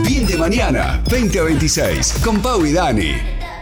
Bien de Mañana, 20 a 26, con Pau y Dani.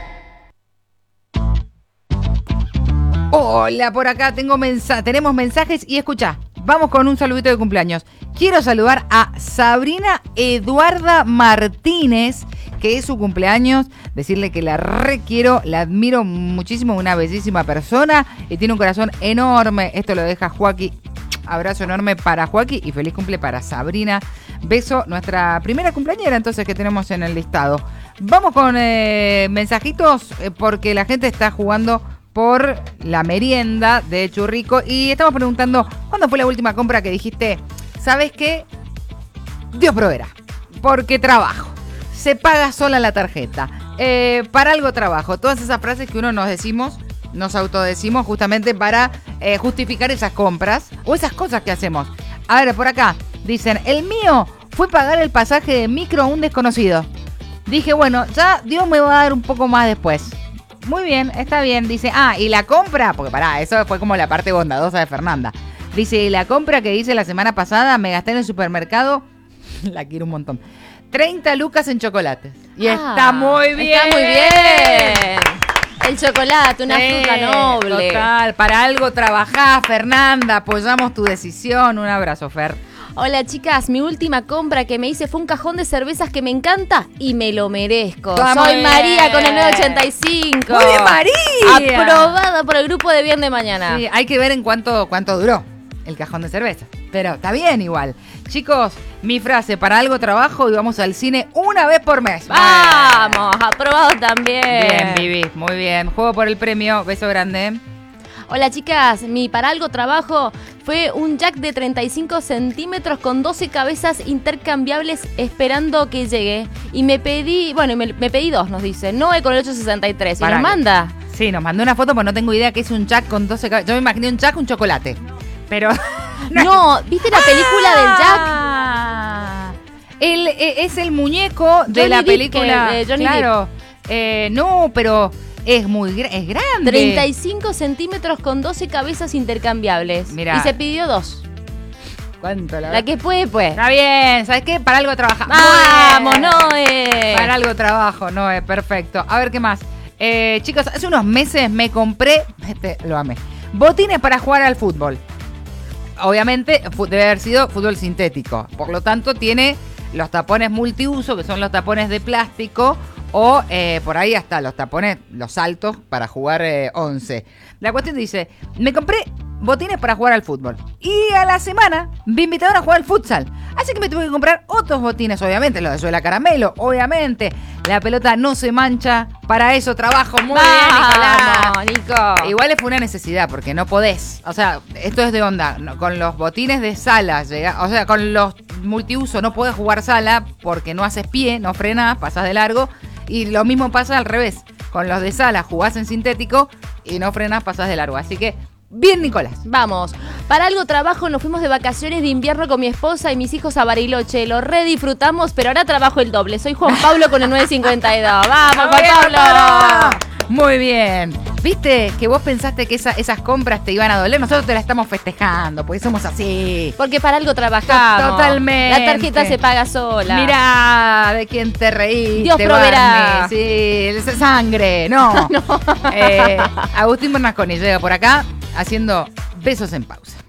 Hola, por acá tenemos mensajes y escuchá, vamos con un saludito de cumpleaños. Quiero saludar a Sabrina Eduarda Martínez, que es su cumpleaños, decirle que la requiero, la admiro muchísimo, una bellísima persona y tiene un corazón enorme. Esto lo deja Joaquín. Abrazo enorme para Joaquín y feliz cumple para Sabrina. Beso, nuestra primera cumpleañera entonces que tenemos en el listado. Vamos con mensajitos porque la gente está jugando por la merienda de Churrico y estamos preguntando, ¿cuándo fue la última compra que dijiste, ¿sabes qué? Dios proveerá, porque trabajo, se paga sola la tarjeta, para algo trabajo, todas esas frases que uno nos autodecimos justamente para justificar esas compras o esas cosas que hacemos. A ver, por acá dicen, el mío fue pagar el pasaje de micro a un desconocido. Dije, bueno, ya Dios me va a dar un poco más después. Muy bien, está bien. Dice, y la compra, porque eso fue como la parte bondadosa de Fernanda. Dice, la compra que hice la semana pasada me gasté en el supermercado, la quiero un montón, 30 lucas en chocolates. Y está muy bien. Está muy bien. El chocolate, una fruta noble. Total, para algo trabajás, Fernanda, apoyamos tu decisión. Un abrazo, Fer. Hola chicas, mi última compra que me hice fue un cajón de cervezas que me encanta y me lo merezco. Soy María con el 985. Muy bien, María. Aprobada por el grupo de Bien de Mañana. Sí, hay que ver en cuánto duró el cajón de cerveza. Pero está bien igual. Chicos, mi frase, para algo trabajo y vamos al cine una vez por mes. Vamos, aprobado también. Bien, Vivi, muy bien. Juego por el premio, beso grande. Hola chicas, mi para algo trabajo fue un jack de 35 centímetros con 12 cabezas intercambiables esperando que llegue. Y me pedí, me pedí dos, nos dice, Noé con el 863. ¿Y nos manda? Sí, nos mandó una foto, pero no tengo idea que es un jack con 12 cabezas. Yo me imaginé un jack, un chocolate. Pero... No, ¿viste la película del jack? Es el muñeco de la película. Johnny Depp. No, pero... Es grande. 35 centímetros con 12 cabezas intercambiables. Mirá. Y se pidió dos. ¿Cuánto la que puede, pues? Está bien, ¿sabes qué? Para algo trabaja. ¡Vamos, Noé! Para algo trabajo, Noé, perfecto. A ver, ¿qué más? Chicos, hace unos meses me compré, lo amé, botines para jugar al fútbol. Obviamente, debe haber sido fútbol sintético. Por lo tanto, tiene los tapones multiuso, que son los tapones de plástico, o por ahí hasta los tapones, los altos para jugar 11. La cuestión dice, me compré botines para jugar al fútbol. Y a la semana me invitaron a jugar al futsal. Así que me tuve que comprar otros botines, obviamente, los de suela caramelo, obviamente. La pelota no se mancha, para eso trabajo. Muy bien, Nicolás. Nico. Igual fue una necesidad, porque no podés. O sea, esto es de onda. Con los botines de sala, o sea, con los multiuso no podés jugar sala porque no haces pie, no frenás, pasás de largo. Y lo mismo pasa al revés. Con los de sala jugás en sintético y no frenás, pasás de largo. Así que, bien, Nicolás. Vamos. Para algo trabajo, nos fuimos de vacaciones de invierno con mi esposa y mis hijos a Bariloche. Lo disfrutamos, pero ahora trabajo el doble. Soy Juan Pablo con el 952. ¡Vamos, Juan Pablo! Muy bien. ¿Viste que vos pensaste que esas compras te iban a doler? Nosotros te la estamos festejando, porque somos así. Porque para algo trabajamos. Totalmente. La tarjeta se paga sola. Mirá, de quién te reíste. Dios proveerá. Sí, es sangre, no. No. Agustín Bernasconi llega por acá haciendo besos en pausa.